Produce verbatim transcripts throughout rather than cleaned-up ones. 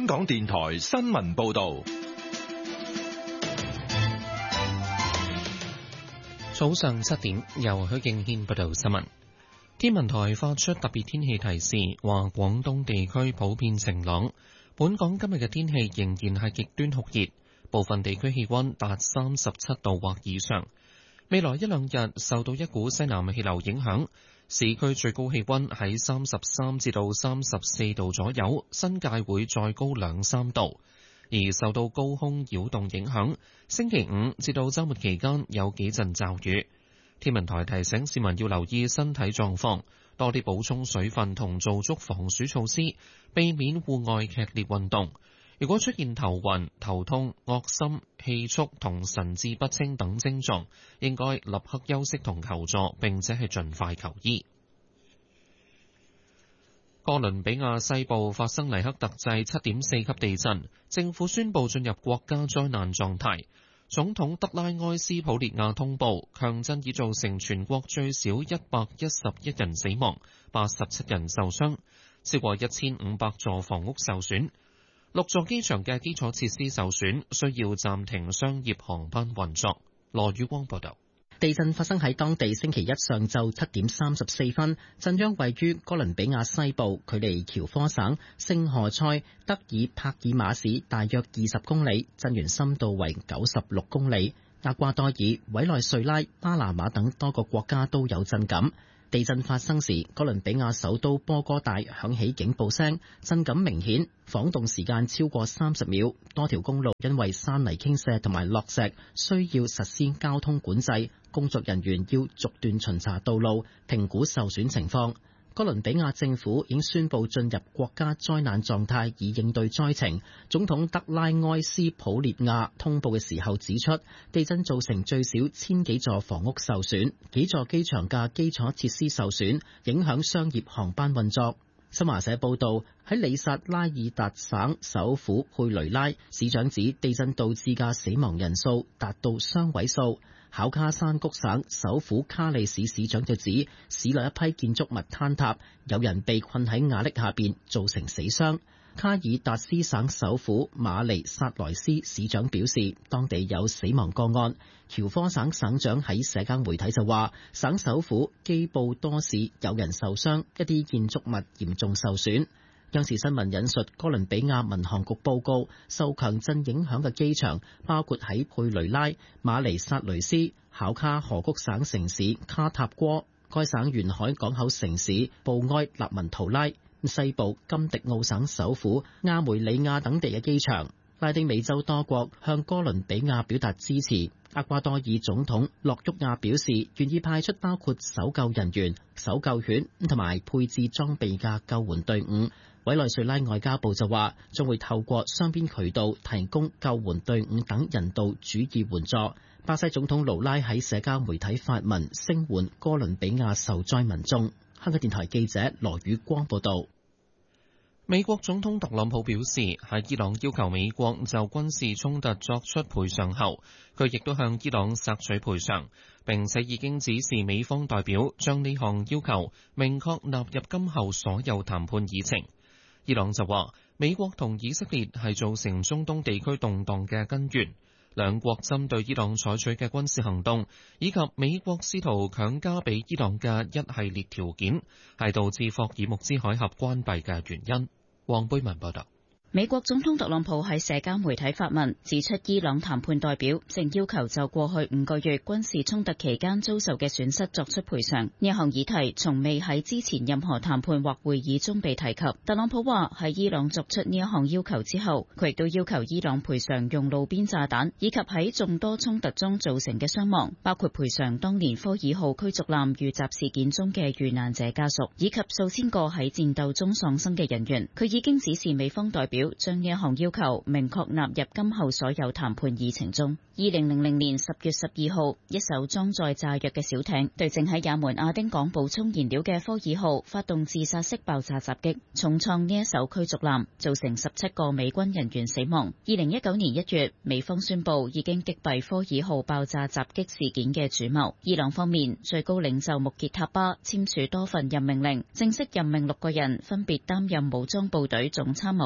港電台新聞報道。 早上七點，由許敬軒報道新聞。天文台發出特別天氣提示，話廣東地區普遍晴朗。本港今日嘅天氣仍然係極端酷熱，部分地區氣溫達三十七度或以上。未來一兩日受到一股西南氣流影響，市區最高氣溫喺三十三至到三十四度左右，新界會再高兩三度。而受到高空擾動影響，星期五至到週末期間有幾陣驟雨。天文台提醒市民要留意身體狀況，多啲補充水分同做足防暑措施，避免戶外劇烈運動。如果出現頭暈、頭痛、噁心、氣促同神志不清等症狀，應該立刻休息同求助，並且係盡快求醫。哥倫比亞西部發生黎克特制七點四級地震，政府宣布進入國家災難狀態。總統德拉埃斯普列亞通報，強震已造成全國最少一百一十一人死亡，八十七人受傷，超過一千五百座房屋受損。六座機場嘅基礎設施受損，需要暫停商業航班運作。羅宇光報道。 地震發生喺當地星期一上晝七點三十四分，震央位於哥倫比亞西部，距離喬科省聖何塞德爾帕爾馬市大約二十公里，震源深度為九十六公里。厄瓜多爾、委內瑞拉、巴拿馬等多個國家都有震感。地震發生時，哥倫比亞首都波哥大響起警報聲，震感明顯，晃動時間超過三十秒。多條公路因為山泥傾瀉同埋落石，需要實施交通管制，工作人員要逐段巡查道路，評估受損情況。哥倫比亞政府已經宣布進入國家災難狀態，以應對災情。總統德拉埃斯普列亞通報嘅時候指出，地震造成最少千幾座房屋受損，幾座機場嘅基礎設施受損，影響商業航班運作。新華社報道，喺里薩拉爾達省首府佩雷拉，市長指地震導致嘅死亡人數達到雙位數。考卡山谷省首府卡利市市長就指，市內一批建築物坍塌，有人被困喺瓦礫下邊，造成死傷。卡爾達斯省首府馬尼薩萊斯市長表示，當地有死亡個案。喬科省省長喺社交媒體就話，省首府基布多市有人受傷，一啲建築物嚴重受損。央視新聞引述哥倫比亞民航局報告，受強震影響嘅機場包括喺佩雷拉、馬尼薩雷斯、考卡河谷省城市卡塔戈、該省沿海港口城市布埃納文圖拉、西部金迪奧省首府亞梅里亞等地嘅機場。拉丁美洲多國向哥倫比亞表達支持。厄瓜多爾總統諾沃亞表示，願意派出包括搜救人員、搜救犬同埋配置裝備嘅救援隊伍。委內瑞拉外交部就話，將會透過雙邊渠道提供救援隊伍等人道主義援助。巴西總統盧拉喺社交媒體發文聲援哥倫比亞受災民眾。香港電台記者羅宇光報道。 美國總統特朗普表示，喺伊朗要求美國就軍事衝突作出賠償後，佢亦都向伊朗索取賠償，並且已經指示美方代表將呢項要求明確納入今後所有談判議程。伊朗就話，美國同以色列係造成中東地區動盪嘅根源，兩國針對伊朗採取嘅軍事行動，以及美國試圖強加俾伊朗嘅一系列條件，係導致霍爾木茲海峽關閉嘅原因。黃貝文報道。 美國總統特朗普喺社交媒體發文指出，伊朗談判代表正要求就過去五個月軍事衝突期間遭受嘅損失作出賠償。呢一項議題從未喺之前任何談判或會議中被提及。特朗普話喺伊朗作出呢一項要求之後，佢亦都要求伊朗賠償用路邊炸彈以及喺眾多衝突中造成嘅傷亡，包括賠償當年科爾號驅逐艦遇襲事件中嘅遇難者家屬，以及數千個喺戰鬥中喪生嘅人員。佢已經指示美方代表將呢一項要求明確納入今後所有談判議程中。二零零零年十月十二號，一艘裝載炸藥嘅小艇對正喺也門亞丁港補充燃料嘅科爾號發動自殺式爆炸襲擊，重創呢一艘驅逐艦，造成十七個美軍人員死亡。二零一九年一月，美方宣布已經擊斃科爾號爆炸襲擊事件嘅主謀。伊朗方面，最高領袖穆傑塔巴簽署多份任命令，正式任命六個人分別擔任武裝部隊總參謀部、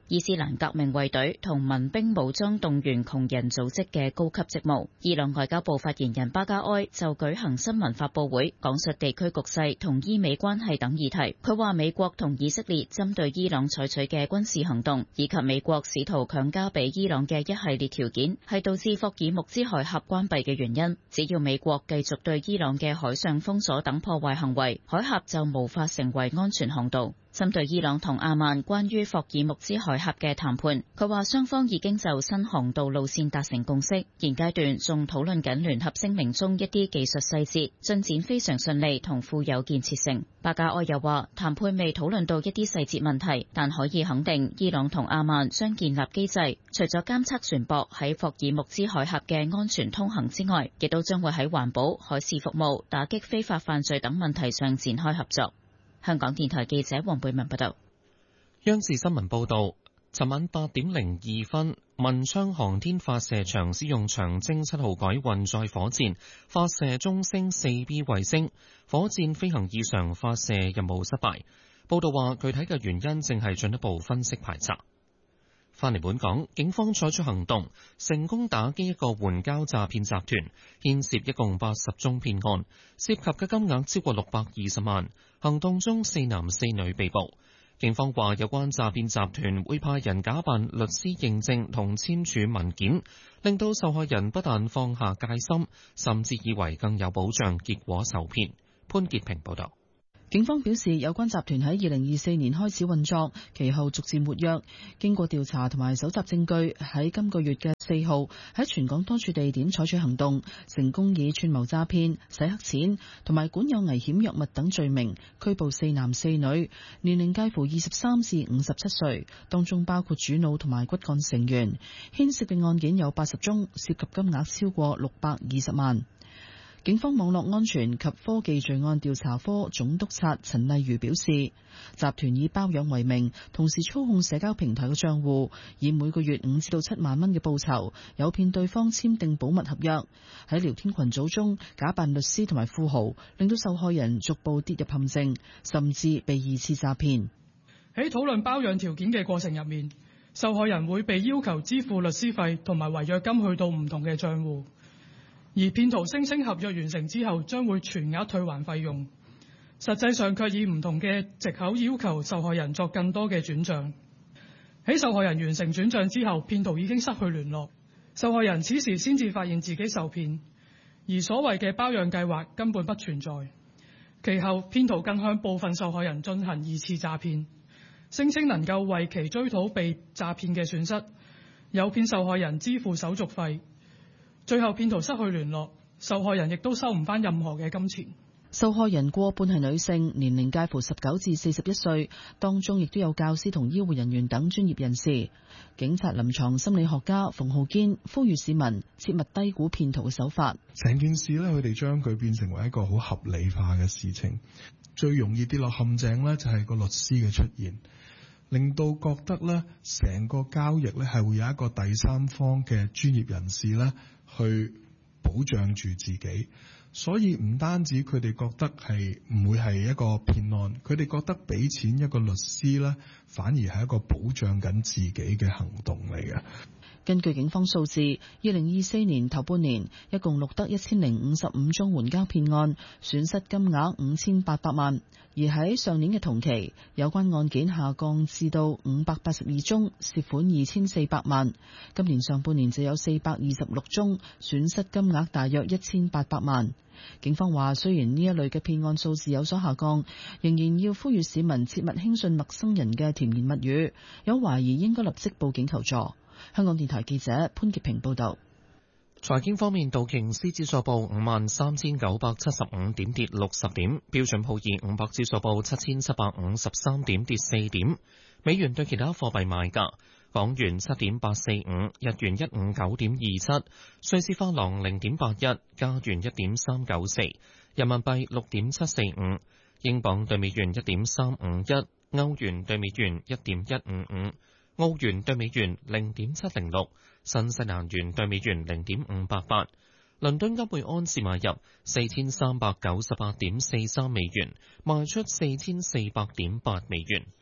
伊斯蘭革命衛隊同民兵武裝動員窮人組織嘅高級職務。伊朗外交部發言人巴加埃就舉行新聞發佈會，講述地區局勢同伊美關係等議題。佢話美國同以色列針對伊朗採取嘅軍事行動，以及美國試圖強加俾伊朗嘅一系列條件，係導致霍爾木茲海峽關閉嘅原因。只要美國繼續對伊朗嘅海上封鎖等破壞行為，海峽就無法成為安全航道。針對伊朗同阿曼關於霍爾木茲海峽嘅談判，佢話雙方已經就新航道路線達成共識，現階段仲討論緊聯合聲明中一啲技術細節，進展非常順利同富有建設性。巴加埃又話，談判未討論到一啲細節問題，但可以肯定伊朗同阿曼將建立機制，除咗監測船舶喺霍爾木茲海峽嘅安全通行之外，亦都將會喺環保、海事服務、打擊非法犯罪等問題上展開合作。香港電台記者黃貝文報道。 央視新聞報道，尋晚八點零二分，文昌航天發射場使用長征七號軌運載火箭發射中星四 B 衛星，火箭飛行異常發射任務失敗。報道話，具體嘅原因正係進一步分析排查。翻嚟本港，警方採取行動，成功打擊一個援交詐騙集團，牽涉一共八十宗騙案，涉及嘅金額超過六百二十萬。行動中四男四女被捕。警方話，有關詐騙集團會派人假扮律師認證同簽署文件，令到受害人不但放下戒心，甚至以為更有保障，結果受騙。潘潔平報道。 警方表示，有關集團喺二零二四年開始運作，其後逐漸活躍。經過調查同埋搜集證據，喺今個月嘅四號喺全港多處地點採取行動，成功以串謀詐騙、洗黑錢同埋管有危險藥物等罪名拘捕四男四女，年齡介乎二十三至五十七歲，當中包括主腦同埋骨幹成員。牽涉嘅案件有八十宗，涉及金額超過六百二十萬。警方網絡安全及科技罪案調查科總督察陳麗如表示，集團以包養為名，同時操控社交平台嘅賬戶，以每個月五至到七萬蚊嘅報酬，誘騙對方簽訂保密合約，喺聊天群組中假扮律師同埋富豪，令到受害人逐步跌入陷阱，甚至被二次詐騙。 喺討論包養條件嘅過程入面，受害人會被要求支付律師費同埋違約金去到唔同嘅賬戶。而騙徒聲稱合約完成之後將會全額退還費用，實際上卻以唔同嘅藉口要求受害人作更多嘅轉賬。喺受害人完成轉賬之後，騙徒已經失去聯絡，受害人此時先至發現自己受騙，而所謂嘅包養計劃根本不存在。其後，騙徒更向部分受害人進行二次詐騙，聲稱能夠為其追討被詐騙嘅損失，誘騙受害人支付手續費。最後騙徒失去聯絡，受害人亦都收唔返任何嘅金錢。 受害人過半係女性，年齡介乎十九至四十一歲，當中亦都有教師同醫護人員等專業人士。警察臨床心理學家馮浩堅呼籲市民切勿低估騙徒嘅手法。 成件事呢，佢哋將佢變成為一個好合理化嘅事情，最容易跌落陷阱呢，就係個律師嘅出現，令到覺得呢成個交易呢係會有一個第三方嘅專業人士呢去保障住自己，所以唔單止佢哋覺得係唔會係一個騙案，佢哋覺得俾錢一個律師呢，反而係一個保障緊自己嘅行動嚟嘅。 根據警方數字，二零二四年頭半年一共錄得一千零五十五宗援交騙案，損失金額五千八百萬。而喺上年嘅同期，有關案件下降至到五百八十二宗，涉款二千四百萬。今年上半年就有四百二十六宗，損失金額大約一千八百萬。警方話，雖然呢一類嘅騙案數字有所下降，仍然要呼籲市民切勿輕信陌生人嘅甜言蜜語，有懷疑應該立即報警求助。香港電台記者潘潔平報道。 財經方面，道瓊斯指數報五萬三千九百七十五點，跌六十點；標準普爾五百指數報七千七百五十三點，跌四點。美元對其他貨幣賣價：港元七點八四五，日元一五九點二七，瑞士法郎零點八一，加元一點三九四，人民幣六點七四五，英鎊對美元一點三五一，歐元對美元一點一五五。澳元對美元零點七零六，新西蘭元對美元零點五八八。倫敦金每安士買入四千三百九十八點四三美元，賣出四千四百點八美元。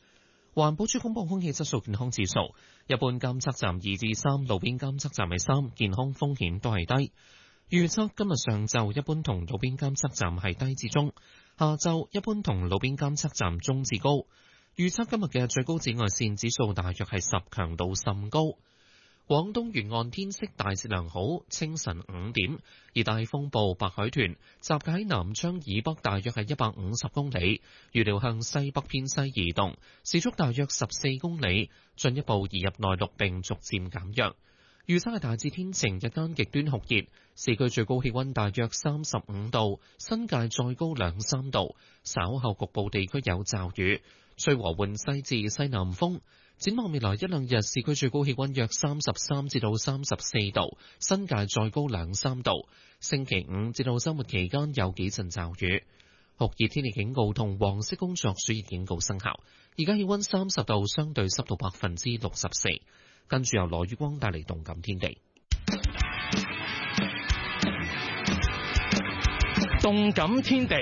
環保署公布空氣質素健康指數，一般監測站二至三，路邊監測站係三，健康風險都係低。預測今日上晝一般同路邊監測站係低至中，下晝一般同路邊監測站中至高。預測今日嘅最高紫外線指數大約係十，強度甚高。廣東沿岸天色大致良好，清晨五點，熱帶風暴白海豚集結喺南昌以北大約係一百五十公里，預料向西北偏西移動，時速大約十四公里，進一步移入內陸並逐漸減弱。預測係大致天晴，日間極端酷熱，市區最高氣溫大約三十五度，新界再高兩三度，稍後局部地區有驟雨，吹和緩西至西南風。展望未來一兩日，市區最高氣溫約三十三至到三十四度，新界再高兩三度。星期五至到週末期間有幾陣驟雨。酷熱天氣警告同黃色工作暑熱警告生效。而家氣溫三十度，相對濕度百分之六十四。跟住由羅宇光帶嚟動感天地。 動感天地。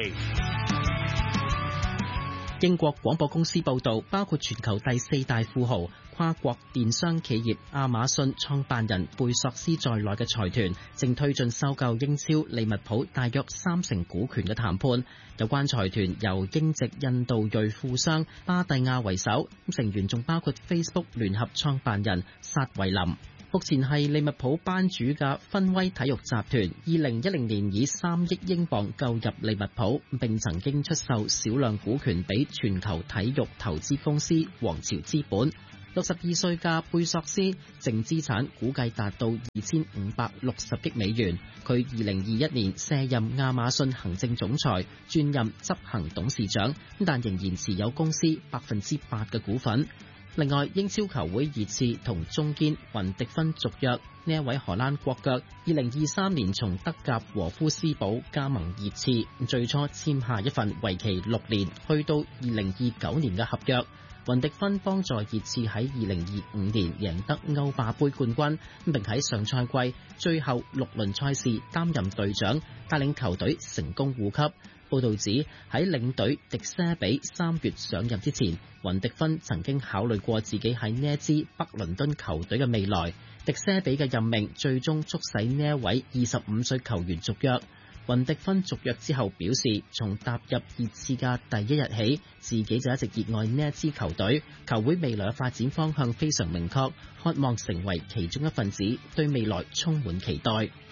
英國廣播公司報導，包括全球第四大富豪、跨國電商企業亞馬遜創辦人貝索斯在內嘅財團，正推進收購英超利物浦大約三成股權嘅談判。有關財團由英籍印度裔富商巴蒂亞為首，成員仲包括 Facebook 聯合創辦人薩維林。目前係利物浦班主嘅芬威體育集團，二零一零年以三億英鎊購入利物浦，並曾經出售少量股權俾全球體育投資公司皇朝資本。六十二歲嘅貝索斯淨資產估計達到二千五百六十億美元。佢二零二一年卸任亞馬遜行政總裁，轉任執行董事長，但仍然持有公司百分之八嘅股份。另外，英超球會熱刺同中堅雲迪芬續約，呢一位荷蘭國腳，二零二三年從德甲和夫斯堡加盟熱刺，最初簽下一份為期六年，去到二零二九年嘅合約。雲迪芬幫助熱刺喺二零二五年贏得歐霸杯冠軍，並喺上賽季最後六輪賽事擔任隊長，帶領球隊成功護級。報道指喺領隊迪舍比三月上任之前，雲迪芬曾經考慮過自己喺呢一支北倫敦球隊嘅未來。迪舍比嘅任命最終促使呢一位二十五歲球員續約。雲迪芬續約之後表示，從踏入熱刺嘅第一日起，自己就一直熱愛呢一支球隊，球會未來嘅發展方向非常明確，渴望成為其中一份子，對未來充滿期待。